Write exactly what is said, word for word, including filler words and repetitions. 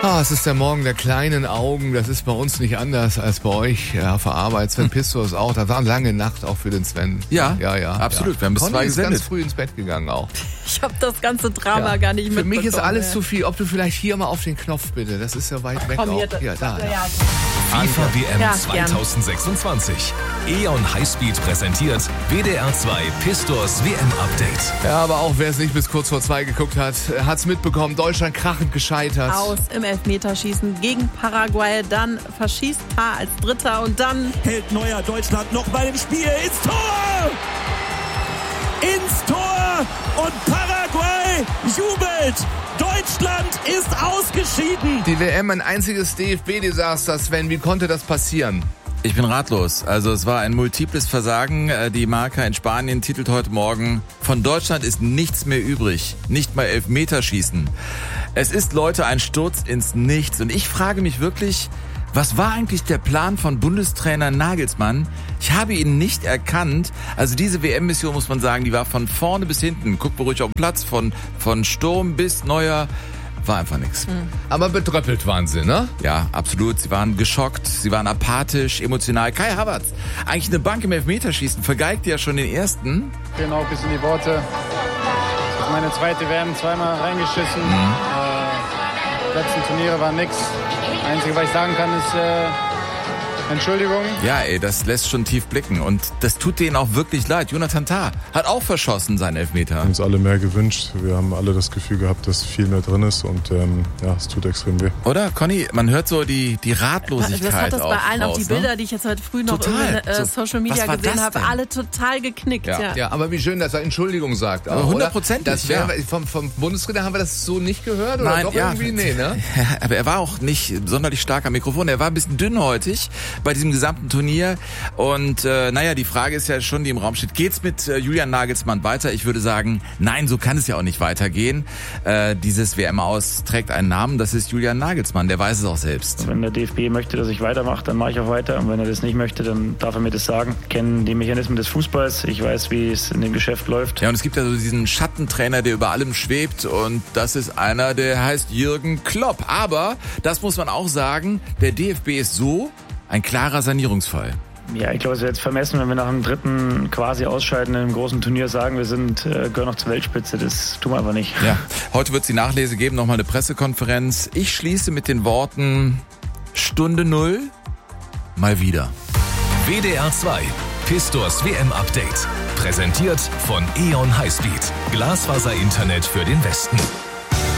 Ah, es ist der Morgen der kleinen Augen. Das ist bei uns nicht anders als bei euch ja, auf der Arbeit. Sven Pistor ist auch. Das war eine lange Nacht auch für den Sven. Ja, ja, ja absolut. Ja. Wir haben bis Conny zwei ist gesendet. ganz früh ins Bett gegangen auch. Ich habe das ganze Drama Ja. gar nicht Für mitbekommen. mich ist alles ja. zu viel. Ob du vielleicht hier mal auf den Knopf bitte. Das ist ja weit weg Komm, auch. hier, das, Hier, da. ja, ja. FIFA W M Ja, zwanzig sechsundzwanzig. E O N Highspeed präsentiert W D R zwei Pistors W M-Update. Ja, aber auch wer es nicht bis kurz vor zwei geguckt hat, hat es mitbekommen. Deutschland krachend gescheitert. Aus im Elfmeterschießen gegen Paraguay. Dann verschießt Paar als Dritter und dann hält Neuer Deutschland noch bei dem Spiel ins Tor! Ins Tor! Und Paraguay jubelt! Deutschland ist ausgeschieden! Die W M, ein einziges D F B-Desaster, Sven. Wie konnte das passieren? Ich bin ratlos. Also es war ein multiples Versagen. Die Marca in Spanien titelt heute Morgen: Von Deutschland ist nichts mehr übrig. Nicht mal Elfmeterschießen. Es ist, Leute, ein Sturz ins Nichts. Und ich frage mich wirklich, was war eigentlich der Plan von Bundestrainer Nagelsmann? Ich habe ihn nicht erkannt. Also diese W M-Mission, muss man sagen, die war von vorne bis hinten. Guckt mal ruhig auf den Platz, von, von Sturm bis Neuer. War einfach nichts. Mhm. Aber betröppelt waren sie, ne? Ja, absolut. Sie waren geschockt, sie waren apathisch, emotional. Kai Havertz, eigentlich eine Bank im Elfmeterschießen, vergeigt ja schon den ersten. Fehlen auch ein bisschen die Worte. Das ist meine zweite W M, zweimal reingeschissen. Mhm. Äh, die letzten Turniere waren nix. Das Einzige, was ich sagen kann, ist äh, Entschuldigung. Ja, ey, das lässt schon tief blicken. Und das tut denen auch wirklich leid. Jonathan Tah hat auch verschossen, seinen Elfmeter. Wir haben uns alle mehr gewünscht. Wir haben alle das Gefühl gehabt, dass viel mehr drin ist. Und ähm, ja, es tut extrem weh. Oder, Conny? Man hört so die, die Ratlosigkeit. Das hat das bei allen, auch auch die raus, Bilder, ne? die ich jetzt heute früh noch Total. in äh, Social Media gesehen habe, alle total geknickt. Ja. Ja. Ja, aber wie schön, dass er Entschuldigung sagt. Aber hundertprozentig, Das wär, ja. vom, vom Bundestrainer haben wir das so nicht gehört? Oder Nein, doch ja. irgendwie? Nee, ne? Aber er war auch nicht sonderlich stark am Mikrofon. Er war ein bisschen dünnhäutig bei diesem gesamten Turnier. Und äh, naja, die Frage ist ja schon, die im Raum steht, geht's mit äh, Julian Nagelsmann weiter? Ich würde sagen, nein, so kann es ja auch nicht weitergehen. Äh, dieses W M-Aus trägt einen Namen, das ist Julian Nagelsmann, der weiß es auch selbst. Wenn der D F B möchte, dass ich weitermache, dann mache ich auch weiter. Und wenn er das nicht möchte, dann darf er mir das sagen. Ich kenne die Mechanismen des Fußballs, ich weiß, wie es in dem Geschäft läuft. Ja, und es gibt ja so diesen Schattentrainer, der über allem schwebt, und das ist einer, der heißt Jürgen Klopp. Aber, das muss man auch sagen, der D F B ist so ein klarer Sanierungsfall. Ja, ich glaube, es wäre jetzt vermessen, wenn wir nach dem dritten quasi Ausscheiden in einem großen Turnier sagen, wir sind äh, gehören noch zur Weltspitze. Das tun wir einfach nicht. Ja, heute wird es die Nachlese geben, nochmal eine Pressekonferenz. Ich schließe mit den Worten: Stunde Null, mal wieder. W D R zwei Pistors W M-Update. Präsentiert von E O N Highspeed. Glasfaser-Internet für den Westen.